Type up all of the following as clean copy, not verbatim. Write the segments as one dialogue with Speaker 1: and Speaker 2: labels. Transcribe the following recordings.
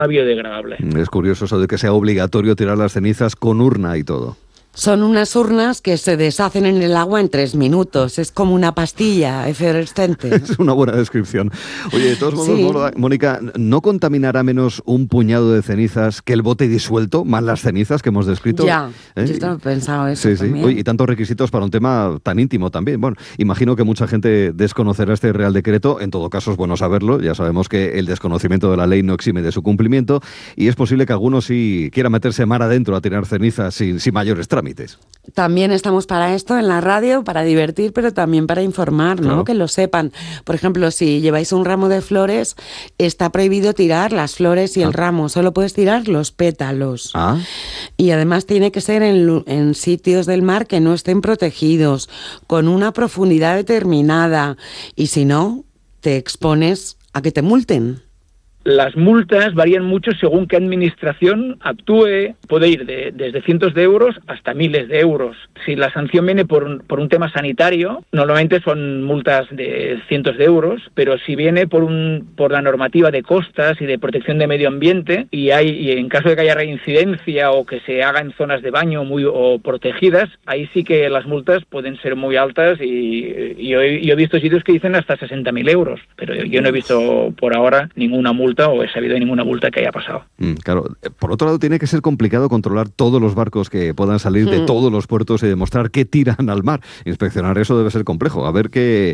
Speaker 1: biodegradable.
Speaker 2: Es curioso eso de que sea obligatorio tirar las cenizas con urna y todo.
Speaker 3: Son unas urnas que se deshacen en el agua en 3 minutos. Es como una pastilla efervescente.
Speaker 2: Es una buena descripción. Oye, de todos modos,
Speaker 3: Sí.
Speaker 2: Mónica, ¿no contaminará menos un puñado de cenizas que el bote disuelto, más las cenizas que hemos descrito?
Speaker 3: Ya, yo estaba pensando eso
Speaker 2: Sí.
Speaker 3: también.
Speaker 2: Oye, y tantos requisitos para un tema tan íntimo también. Bueno, imagino que mucha gente desconocerá este Real Decreto. En todo caso, es bueno saberlo. Ya sabemos que el desconocimiento de la ley no exime de su cumplimiento y es posible que algunos sí quieran meterse mar adentro a tirar cenizas sin mayores trámites.
Speaker 3: También estamos para esto en la radio, para divertir, pero también para informar, ¿no?
Speaker 2: Claro.
Speaker 3: Que lo sepan. Por ejemplo, si lleváis un ramo de flores, está prohibido tirar las flores y el ramo. Solo puedes tirar los pétalos.
Speaker 2: Ah,
Speaker 3: Y además tiene que ser en sitios del mar que no estén protegidos, con una profundidad determinada. Y si no, te expones a que te multen.
Speaker 1: Las multas varían mucho según qué administración actúe. Puede ir desde cientos de euros hasta miles de euros. Si la sanción viene por un tema sanitario, normalmente son multas de cientos de euros, pero si viene por la normativa de costas y de protección de medio ambiente, y en caso de que haya reincidencia o que se haga en zonas de baño o protegidas, ahí sí que las multas pueden ser muy altas y yo he visto sitios que dicen hasta 60.000 euros, pero yo no he visto por ahora ninguna multa o he sabido de ninguna multa que haya pasado.
Speaker 2: Claro. Por otro lado, tiene que ser complicado controlar todos los barcos que puedan salir de todos los puertos y demostrar que tiran al mar. Inspeccionar eso debe ser complejo. A ver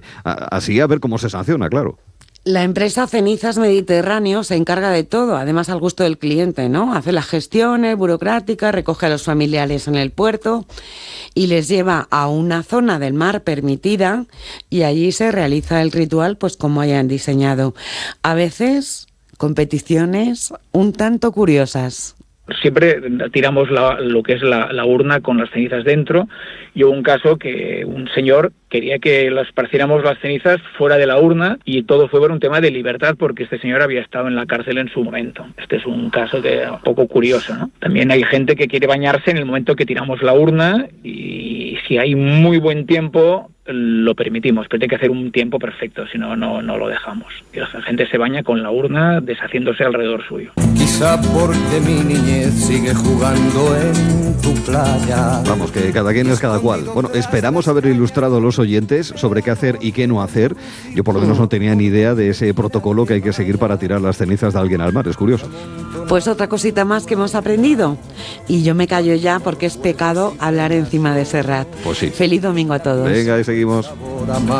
Speaker 2: cómo se sanciona, claro.
Speaker 3: La empresa Cenizas Mediterráneo se encarga de todo, además al gusto del cliente, ¿no? Hace las gestiones burocráticas, recoge a los familiares en el puerto y les lleva a una zona del mar permitida y allí se realiza el ritual pues como hayan diseñado. A veces competiciones un tanto curiosas.
Speaker 1: Siempre tiramos lo que es la urna con las cenizas dentro, y hubo un caso que un señor quería que esparciéramos las cenizas fuera de la urna y todo fue por un tema de libertad porque este señor había estado en la cárcel en su momento. Este es un caso un poco curioso, ¿no? También hay gente que quiere bañarse en el momento que tiramos la urna y si hay muy buen tiempo lo permitimos, pero tiene que hacer un tiempo perfecto, si no, no lo dejamos. Y la gente se baña con la urna deshaciéndose alrededor suyo.
Speaker 4: Quizá porque mi niñez sigue jugando en tu playa.
Speaker 2: Vamos, que cada quien es cada cual. Bueno, esperamos haber ilustrado a los oyentes sobre qué hacer y qué no hacer. Yo por lo menos no tenía ni idea de ese protocolo que hay que seguir para tirar las cenizas de alguien al mar. Es curioso.
Speaker 3: Pues otra cosita más que hemos aprendido. Y yo me callo ya porque es pecado hablar encima de Serrat.
Speaker 2: Pues sí.
Speaker 3: Feliz domingo a todos.
Speaker 2: Venga, y seguimos.